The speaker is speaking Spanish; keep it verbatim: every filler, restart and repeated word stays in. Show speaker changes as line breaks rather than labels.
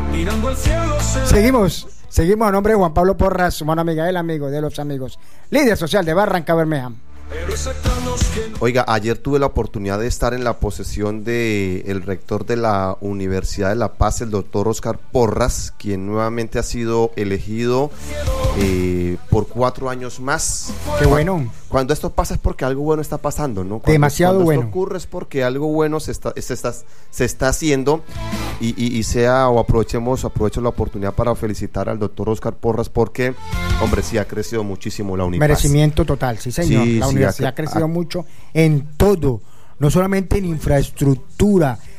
Seguimos, seguimos a nombre de Juan Pablo Porras, su mano amiga, el amigo de los amigos, líder social de Barranca Bermeja.
Oiga, ayer tuve la oportunidad de estar en la posesión de el rector de la Universidad de La Paz, el doctor Oscar Porras, quien nuevamente ha sido elegido eh, por cuatro años más.
Qué bueno.
Cuando esto pasa es porque algo bueno está pasando, ¿no? Cuando,
Demasiado
cuando
bueno.
Esto ocurre es porque algo bueno se está, se está, se está haciendo y, y, y sea o aprovechemos, aprovecho la oportunidad para felicitar al doctor Oscar Porras porque, hombre, sí ha crecido muchísimo la Unipaz.
Merecimiento total, sí señor.
Sí,
la
sí,
universidad
ha,
ha crecido
ha,
mucho en todo, no solamente en infraestructura,